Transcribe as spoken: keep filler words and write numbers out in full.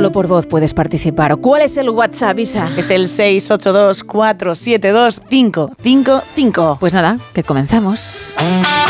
Solo por voz puedes participar. ¿Cuál es el WhatsApp, Isa? Es el seis ocho dos, cuatro siete dos, cinco cinco cinco. Pues nada, que comenzamos.